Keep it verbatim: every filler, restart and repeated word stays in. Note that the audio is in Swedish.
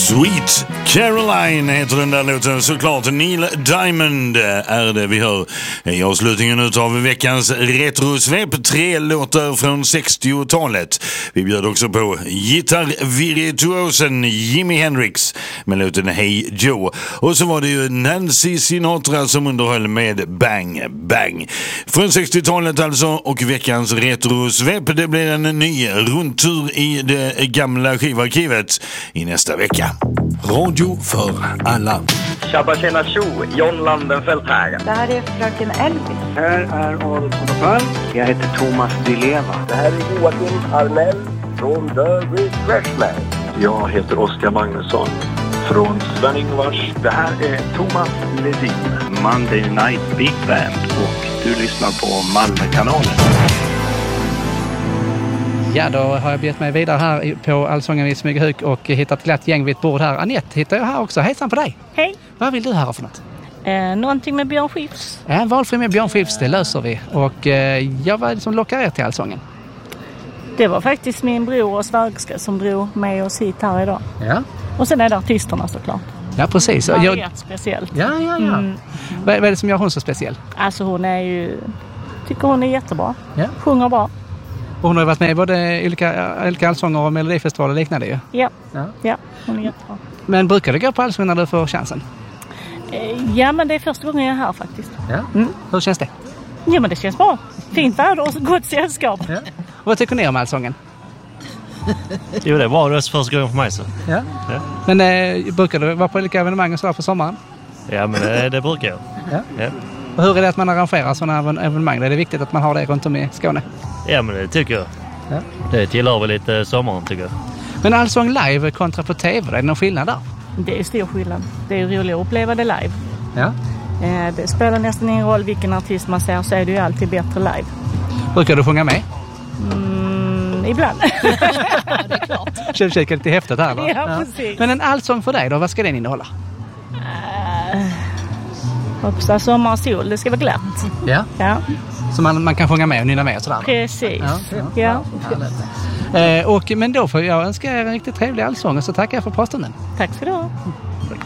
Sweet Caroline heter den där låten, såklart. Neil Diamond är det vi hör i avslutningen av veckans retrosvep. Tre låtar från sextiotalet. Vi bjöd också på gitarrvirtuosen Jimi Hendrix med låten Hey Joe. Och så var det ju Nancy Sinatra som underhöll med Bang Bang. Från sextiotalet alltså, och veckans retrosvep, det blir en ny rundtur i det gamla skivarkivet i nästa vecka. Radio för alla. Tjabba tjena tjo, John Landenfelt här. Det här är fröken Elvis. Här är Adolf Konopall. Jag heter Thomas Di Leva. Det här är Joakim Arnell från The Refreshman. Jag heter Oskar Magnusson från Sven-Ingvars. Det här är Thomas Ledin. Monday Night Big Band, och du lyssnar på Malmökanalen. Ja, då har jag begett mig vidare här på Allsången vid Smygehuk och hittat glatt gäng vid ett bord här. Anette hittar jag här också. Hejsan på dig! Hej! Vad vill du höra för något? Eh, någonting med Björn Skifs. Ja, valfri med Björn Skifs, det löser vi. Och eh, jag var det som lockar er till Allsången? Det var faktiskt min bror och svägerska som drog med oss hit här idag. Ja. Och sen är det artisterna såklart. Ja, precis. Det är jag... rätt speciellt. Ja, ja, ja. Mm. Vad är det som gör hon så speciell? Alltså hon är ju... Tycker hon är jättebra. Ja. Sjunger bra. Och hon har varit med i både olika, olika allsånger och melodifestivaler och liknande ju. Ja. Ja, ja, hon är jättebra. Men brukar du gå på allsång när du får chansen? Ja, men det är första gången jag är här faktiskt. Ja. Mm. Hur känns det? Ja, men det känns bra. Fint väder och gott sällskap. Ja. Och vad tycker ni om allsången? Jo, det var det första gången för mig så. Ja. Ja. Men eh, brukar du vara på olika evenemang och så på sommaren? Ja, men det, det brukar jag. Ja. Ja. Och hur är det att man arrangerar sådana evenemang? Är det viktigt att man har det runt om i Skåne? Ja, men det tycker jag. Ja. Det tillhör väl lite sommaren, tycker jag. Men allsång live kontra på tv, är det någon skillnad där? Det är stor skillnad. Det är roligt att uppleva det live. Ja. Det spelar nästan ingen roll vilken artist man ser, så är det ju alltid bättre live. Brukar du sjunga med? Mm, ibland. Det är klart. Känns kika lite häftigt här va? Ja, precis. Men en allsång för dig då, vad ska den innehålla? Uh, hoppas sommar och sol, det ska vara glatt. Ja. Ja. Så man, man kan sjunga med och nynna med och sådär? Precis. Ja. Ja. Ja. Eh, och, men då får jag önska er en riktigt trevlig allsång och så tackar jag för påstånden. Tack för det.